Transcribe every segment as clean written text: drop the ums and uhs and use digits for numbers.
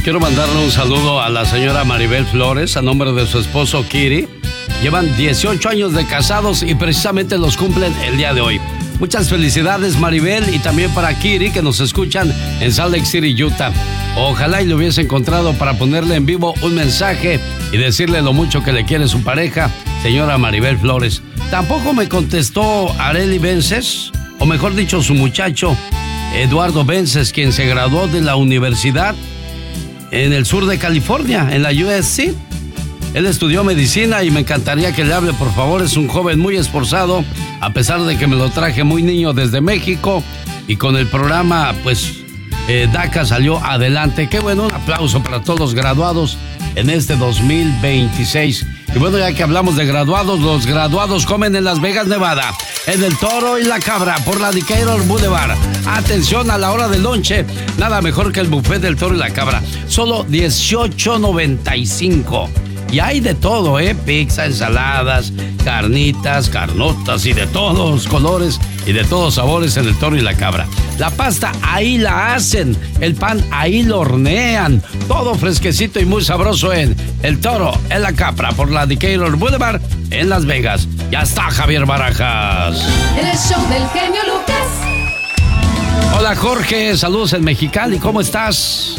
Quiero mandarle un saludo a la señora Maribel Flores a nombre de su esposo Kiri. Llevan 18 años de casados y precisamente los cumplen el día de hoy. Muchas felicidades, Maribel, y también para Kiri, que nos escuchan en Salt Lake City, Utah. Ojalá y lo hubiese encontrado para ponerle en vivo un mensaje y decirle lo mucho que le quiere su pareja, señora Maribel Flores. Tampoco me contestó Arely Vences, o mejor dicho, su muchacho, Eduardo Vences, quien se graduó de la universidad en el sur de California, en la USC. Él estudió medicina y me encantaría que le hable, por favor. Es un joven muy esforzado, a pesar de que me lo traje muy niño desde México. Y con el programa, pues, DACA salió adelante. Qué bueno, un aplauso para todos los graduados en este 2026. Y bueno, ya que hablamos de graduados, los graduados comen en Las Vegas, Nevada, en el Toro y la Cabra, por la Decatur Boulevard. Atención a la hora del lonche, nada mejor que el buffet del Toro y la Cabra. Solo $18.95. Y hay de todo, pizza, ensaladas, carnitas, carnotas y de todos colores y de todos sabores en el Toro y la Cabra. La pasta ahí la hacen, el pan ahí lo hornean, todo fresquecito y muy sabroso en el Toro, en la Cabra, por la Decatur Boulevard, en Las Vegas. Ya está Javier Barajas. El show del genio Lucas. Hola Jorge, saludos en Mexicali, ¿cómo estás?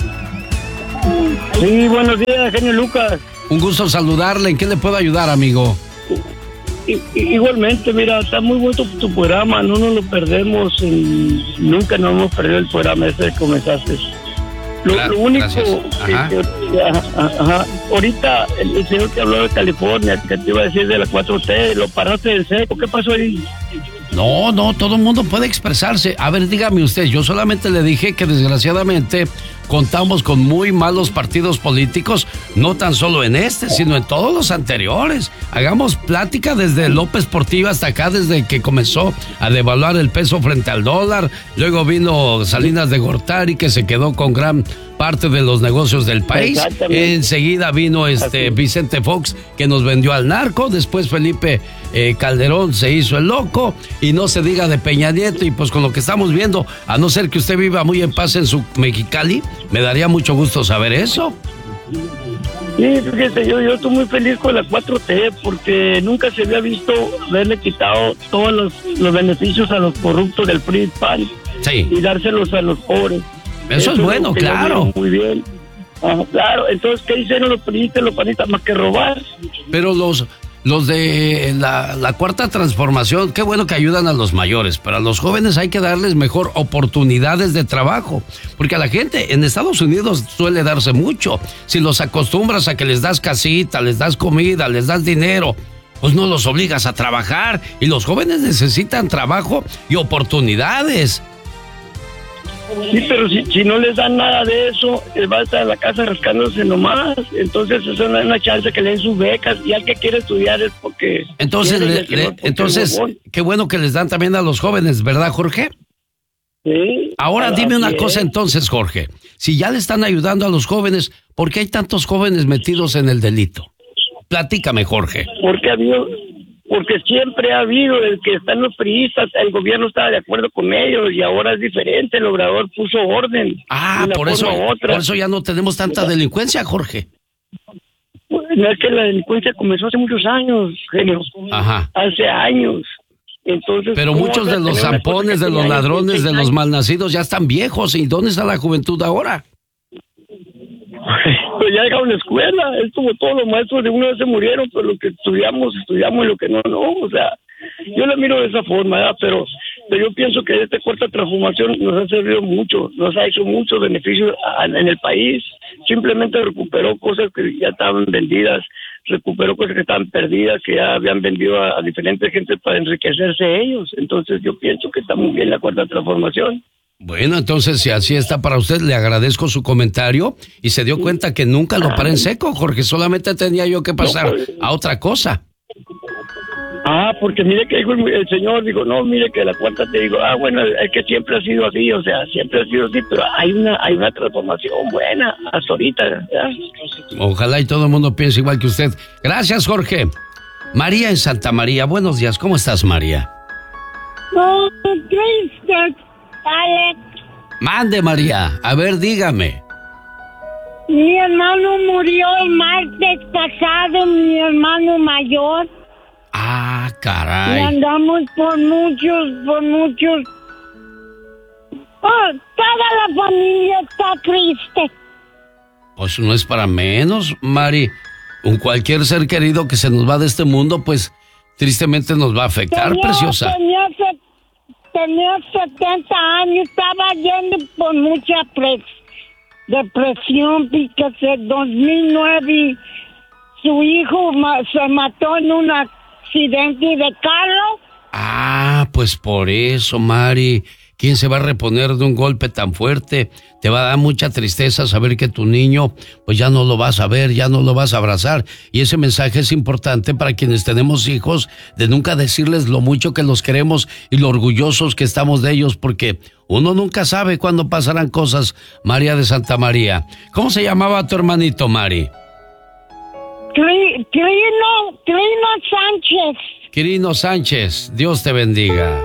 Sí, buenos días, genio Lucas. Un gusto saludarle. ¿En qué le puedo ayudar, amigo? Igualmente, mira, está muy bueno tu programa, no nos lo perdemos, nunca nos hemos perdido el programa ese que comenzaste. Lo único ahorita el señor que habló de California, que te iba a decir de la 4T, lo paraste en seco, ¿qué pasó ahí? No, todo el mundo puede expresarse. A ver, dígame usted, yo solamente le dije que desgraciadamente contamos con muy malos partidos políticos, no tan solo en este, sino en todos los anteriores. Hagamos plática desde López Portillo hasta acá, desde que comenzó a devaluar el peso frente al dólar. Luego vino Salinas de Gortari, que se quedó con gran parte de los negocios del país. Enseguida vino Vicente Fox, que nos vendió al narco. Después Felipe Calderón se hizo el loco, y no se diga de Peña Nieto. Y pues con lo que estamos viendo, a no ser que usted viva muy en paz en su Mexicali, me daría mucho gusto saber eso. Sí, fíjese, yo estoy muy feliz con la 4T porque nunca se había visto haberle quitado todos los beneficios a los corruptos del PRI PAN, sí, y dárselos a los pobres. Eso es bueno, claro. Muy bien. Claro, entonces, ¿qué hicieron los priistas, los panistas, más que robar? Pero los de la Cuarta Transformación, qué bueno que ayudan a los mayores, pero a los jóvenes hay que darles mejor oportunidades de trabajo, porque a la gente en Estados Unidos suele darse mucho. Si los acostumbras a que les das casita, les das comida, les das dinero, pues no los obligas a trabajar, y los jóvenes necesitan trabajo y oportunidades. Sí, pero si no les dan nada de eso, va a estar en la casa rascándose nomás. Entonces, eso no es una chance que le den sus becas. Y al que quiere estudiar es porque... Entonces, qué bueno que les dan también a los jóvenes, ¿verdad, Jorge? Sí. Ahora dime una cosa entonces, Jorge. Si ya le están ayudando a los jóvenes, ¿por qué hay tantos jóvenes metidos en el delito? Platícame, Jorge. Porque siempre ha habido el que están los priistas, el gobierno estaba de acuerdo con ellos y ahora es diferente, el Obrador puso orden. Por eso ya no tenemos tanta delincuencia, Jorge. No, es que la delincuencia comenzó hace muchos años, genio. Ajá. Hace años. Entonces, pero muchos de los zampones, de los ladrones, de los malnacidos ya están viejos. ¿Y dónde está la juventud ahora? Pues ya dejaron la escuela, es como todos los maestros de una vez se murieron, pero lo que estudiamos y lo que no, o sea, yo la miro de esa forma, ¿verdad? Pero yo pienso que esta Cuarta Transformación nos ha servido mucho, nos ha hecho muchos beneficios en el país, simplemente recuperó cosas que ya estaban vendidas, recuperó cosas que estaban perdidas, que ya habían vendido a diferentes gente para enriquecerse ellos, entonces yo pienso que está muy bien la Cuarta Transformación. Bueno, entonces, si así está para usted, le agradezco su comentario y se dio cuenta que nunca lo paré en seco, Jorge, solamente tenía yo que pasar a otra cosa. Porque mire que dijo el señor, digo, no, mire que la cuarta te digo, bueno, es que siempre ha sido así, o sea, siempre ha sido así, pero hay una transformación buena hasta ahorita, ¿verdad? Ojalá y todo el mundo piense igual que usted. Gracias, Jorge. María en Santa María, buenos días, ¿cómo estás, María? Alex. Mande, María. A ver, dígame. Mi hermano murió el martes pasado, mi hermano mayor. Ah, Y caray. andamos por muchos. Oh, toda la familia está triste. Pues no es para menos, Mari. Un cualquier ser querido que se nos va de este mundo, pues tristemente nos va a afectar, preciosa. Tenía 70 años, estaba yendo por mucha depresión, fíjese, 2009, su hijo se mató en un accidente de carro. Ah, pues por eso, Mari. ¿Quién se va a reponer de un golpe tan fuerte? Te va a dar mucha tristeza saber que tu niño, pues ya no lo vas a ver, ya no lo vas a abrazar. Y ese mensaje es importante para quienes tenemos hijos, de nunca decirles lo mucho que los queremos y lo orgullosos que estamos de ellos, porque uno nunca sabe cuándo pasarán cosas. María de Santa María. ¿Cómo se llamaba tu hermanito, Mari? Trino Sánchez. Quirino Sánchez, Dios te bendiga.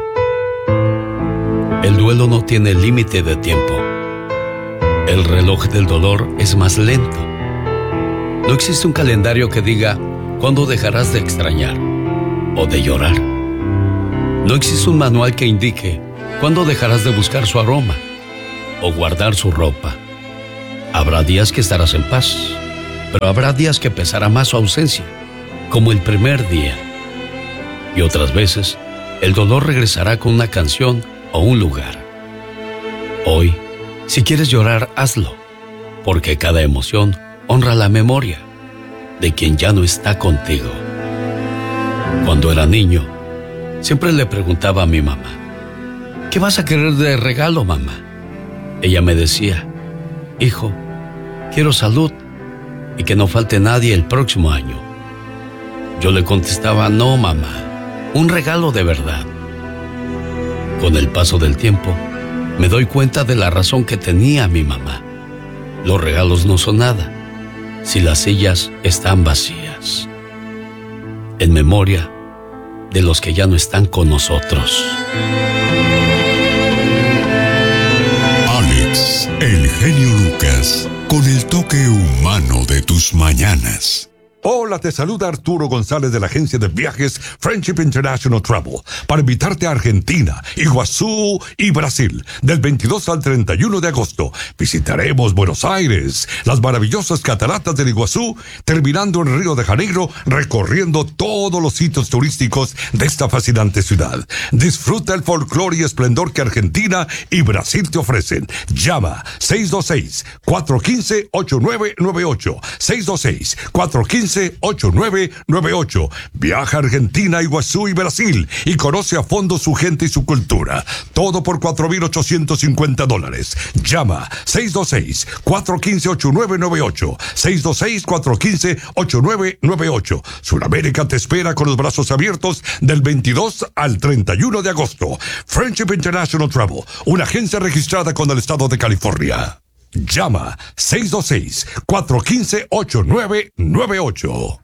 El duelo no tiene límite de tiempo. El reloj del dolor es más lento. No existe un calendario que diga cuándo dejarás de extrañar o de llorar. No existe un manual que indique cuándo dejarás de buscar su aroma o guardar su ropa. Habrá días que estarás en paz, pero habrá días que pesará más su ausencia, como el primer día. Y otras veces, el dolor regresará con una canción o un lugar. Hoy, si quieres llorar, hazlo, porque cada emoción honra la memoria de quien ya no está contigo. Cuando era niño, siempre le preguntaba a mi mamá, ¿qué vas a querer de regalo, mamá? Ella me decía, hijo, quiero salud y que no falte nadie el próximo año. Yo le contestaba, no, mamá, un regalo de verdad. Con el paso del tiempo, me doy cuenta de la razón que tenía mi mamá. Los regalos no son nada si las sillas están vacías. En memoria de los que ya no están con nosotros. Alex, el genio Lucas, con el toque humano de tus mañanas. Hola, te saluda Arturo González de la agencia de viajes Friendship International Travel para invitarte a Argentina, Iguazú y Brasil del 22 al 31 de agosto. Visitaremos Buenos Aires, las maravillosas cataratas del Iguazú, terminando en Río de Janeiro, recorriendo todos los sitios turísticos de esta fascinante ciudad. Disfruta el folclore y esplendor que Argentina y Brasil te ofrecen. Llama 626-415-8998. 626-415-8998. Viaja a Argentina, Iguazú y Brasil y conoce a fondo su gente y su cultura. Todo por $4,850. Llama 626-415-8998. 626-415-8998. Sudamérica te espera con los brazos abiertos del 22 al 31 de agosto. Friendship International Travel, una agencia registrada con el estado de California. Llama 626-415-8998.